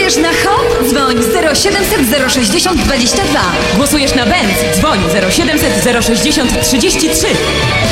Głosujesz na HOP? Dzwoń 0700 060 22. Głosujesz na Benz? Dzwoń 0700 060 33.